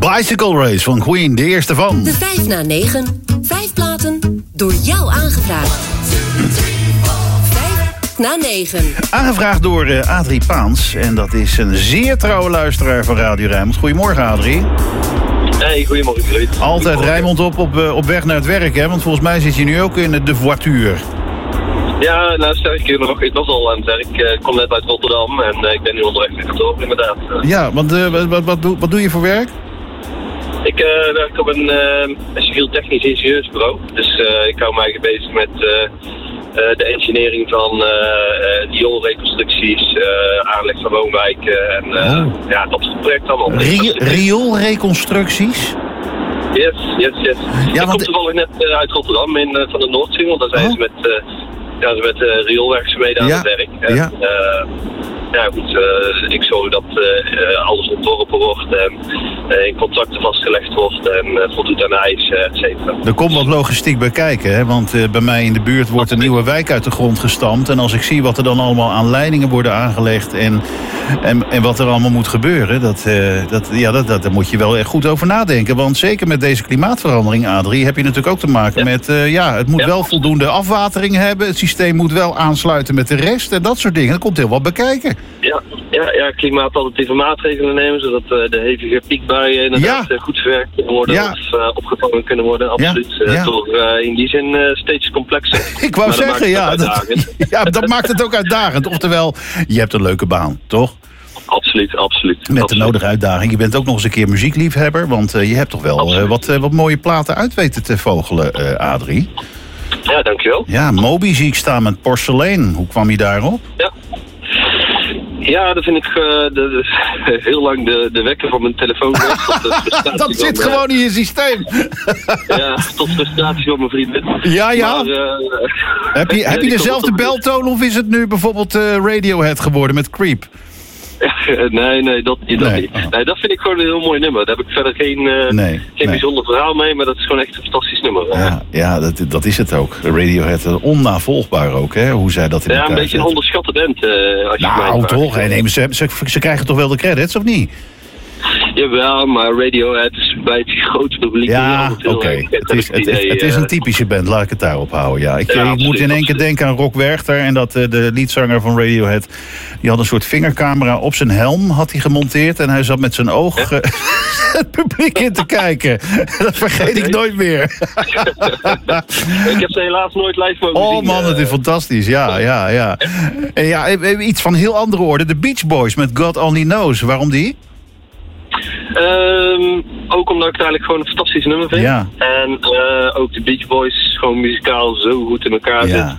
Bicycle Race van Queen, de eerste van. De 5 na 9. 5 platen door jou aangevraagd. 5 na 9. Aangevraagd door Adrie Paans. En dat is een zeer trouwe luisteraar van Radio Rijnmond. Goedemorgen, Adrie. Hey, goedemorgen, Ruud. Altijd Rijnmond op weg naar het werk, hè? Want volgens mij zit je nu ook in de voituur. Ja, nou sterker nog, ik was al aan het werk. Ik kom net uit Rotterdam en ik ben nu onderweg naar kantoor, inderdaad. Ja, want wat doe je voor werk? Ik werk op een civiel technisch ingenieursbureau. Dus ik hou me eigenlijk bezig met de engineering van rioolreconstructies, aanleg van woonwijken en ja, dat soort projecten allemaal. Rioolreconstructies? Yes. Ja, ik kom toevallig net uit Rotterdam van de Noordzee, want daar zijn ze met rioolwerkzaamheden aan het werk. En, ja goed, ik zorg dat alles ontworpen wordt en in contracten vastgelegd wordt en voldoet aan de eisen, et cetera. Er komt wat logistiek bij kijken, hè? Want bij mij in de buurt wordt een nieuwe wijk uit de grond gestampt. En als ik zie wat er dan allemaal aan leidingen worden aangelegd en wat er allemaal moet gebeuren, daar moet je wel echt goed over nadenken. Want zeker met deze klimaatverandering, Adrie, heb je natuurlijk ook te maken met, het moet wel voldoende afwatering hebben. Het systeem moet wel aansluiten met de rest en dat soort dingen. Dat komt heel wat bekijken. Ja, klimaatalternatieve maatregelen nemen, zodat de hevige piekbuien inderdaad goed verwerkt kunnen worden of opgevangen kunnen worden. Absoluut. Toch in die zin steeds complexer. Ik wou zeggen, dat maakt het ook uitdagend. Oftewel, je hebt een leuke baan, toch? Absoluut. Met de nodige uitdaging. Je bent ook nog eens een keer muziekliefhebber, want je hebt toch wel wat mooie platen uit weten te vogelen, Adrie. Ja, dankjewel. Ja, Moby zie ik staan met Porselein. Hoe kwam je daarop? Ja, dat vind ik heel lang de wekker van mijn telefoon. Dat zit gewoon in je systeem. Ja, tot frustratie van mijn vrienden. Ja. Maar, heb je dezelfde beltoon of is het nu bijvoorbeeld Radiohead geworden met Creep? Nee, dat niet. Nee, dat vind ik gewoon een heel mooi nummer. Daar heb ik verder geen bijzonder verhaal mee, maar dat is gewoon echt een fantastisch nummer. Ja, dat is het ook. Radiohead, onnavolgbaar ook, hè? Hoe zij dat in elkaar een beetje zet. Een onderschatte band. Toch? Nee, ze krijgen toch wel de credits, of niet? Jawel, maar Radiohead is bij het grote publiek. Ja, oké. Het is een typische band, laat ik het daarop houden. Ja. Ik moet in één keer denken aan Rock Werchter en dat de leadzanger van Radiohead, die had een soort vingercamera op zijn helm had hij gemonteerd en hij zat met zijn oog het publiek in te kijken. Dat vergeet ik nooit meer. Ik heb ze helaas nooit live mogen zien. Oh man, het is fantastisch. Ja. En iets van heel andere orde. De Beach Boys met God Only Knows. Waarom die? Ook omdat ik het eigenlijk gewoon een fantastisch nummer vind. Ja. En ook de Beach Boys gewoon muzikaal zo goed in elkaar zit.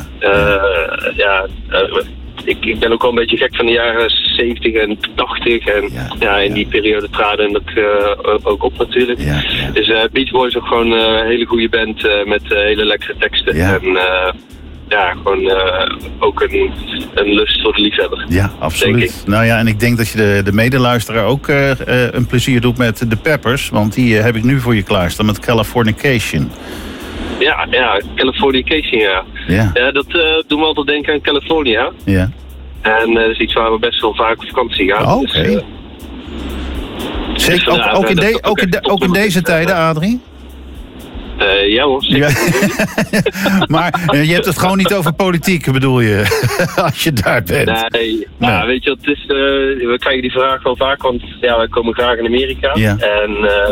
Ik ben ook wel een beetje gek van de jaren 70 en 80. En in die periode traden dat ook op natuurlijk. Dus Beach Boys is ook gewoon een hele goede band met hele lekkere teksten. Ja. En gewoon ook een lust voor de liefhebber. Ja, absoluut. Nou ja, en ik denk dat je de medeluisteraar ook een plezier doet met de Peppers. Want die heb ik nu voor je klaarstaan met Californication. Ja, Californication, ja. Dat doet me altijd denken aan California. Ja. En dat is iets waar we best wel vaak op vakantie gaan. Oh, oké. Dus, zeker, ook in deze tijden, Adrie? Ja hoor. Ja. Maar je hebt het gewoon niet over politiek, bedoel je? Als je daar bent. Nee. Nou, weet je, het is, we krijgen die vraag wel vaak, want wij komen graag in Amerika. Ja. En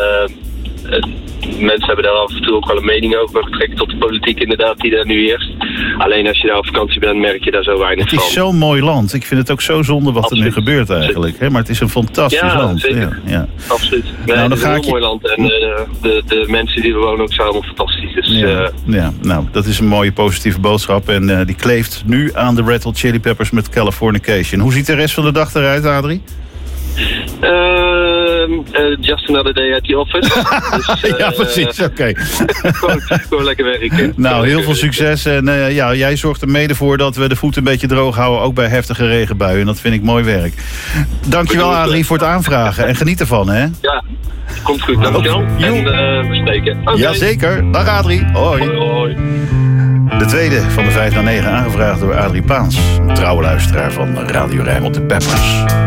mensen hebben daar af en toe ook wel een mening over met betrekking tot de politiek inderdaad die daar nu heerst. Alleen als je daar op vakantie bent, merk je daar zo weinig van. Het is zo'n mooi land. Ik vind het ook zo zonde wat er nu gebeurt eigenlijk. Hè? Maar het is een fantastisch land. Zeker. Ja. Absoluut. Nee, het is een heel mooi land. En de mensen die er wonen ook zijn allemaal fantastisch. Dus, nou, dat is een mooie positieve boodschap. En die kleeft nu aan de Red Hot Chili Peppers met Californication. Hoe ziet de rest van de dag eruit, Adrie? Just another day at the office. Dus, ja, precies, oké. Gewoon lekker werken. Nou, heel veel succes. En jij zorgt er mede voor dat we de voeten een beetje droog houden, ook bij heftige regenbuien. En dat vind ik mooi werk. Dankjewel, Adrie, voor het aanvragen. En geniet ervan, hè? Ja, komt goed. Dankjewel. En we spreken. Okay. Jazeker. Dag, Adrie. Hoi. Hoi. De tweede van de 5 naar 9 aangevraagd door Adrie Paans. Een trouwe luisteraar van Radio Rijnmond, de Peppers.